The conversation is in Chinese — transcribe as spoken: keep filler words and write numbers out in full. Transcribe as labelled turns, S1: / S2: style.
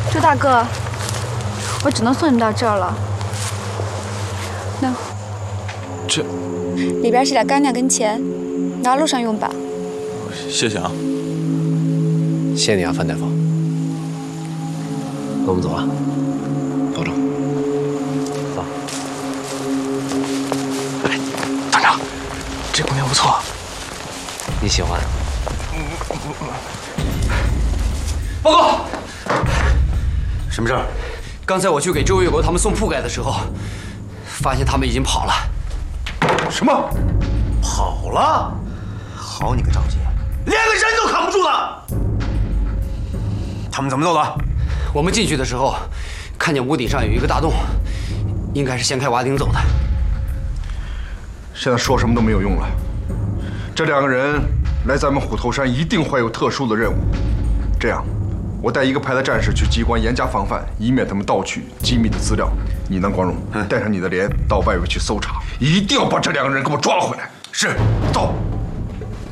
S1: 周大哥，我只能送你们到这儿了。那
S2: 这
S1: 里边是点干粮跟钱，拿路上用吧。
S2: 谢谢啊。
S3: 谢谢你啊，范大夫。那我们走了，保重。走。
S2: 哎，团长，这姑娘不错，
S3: 你喜欢？
S4: 报告，什么事儿？刚才我去给周月国他们送铺盖的时候，发现他们已经跑了。
S5: 什么？跑了？好你个赵杰，连个人都扛不住了！他们怎么走的？
S4: 我们进去的时候，看见屋顶上有一个大洞，应该是掀开瓦顶走的。
S5: 现在说什么都没有用了。这两个人来咱们虎头山，一定会有特殊的任务。这样。我带一个排的战士去机关严加防范，以免他们盗取机密的资料。你呢，光荣，带上你的连到外围去搜查，一定要把这两个人给我抓回来。是，走。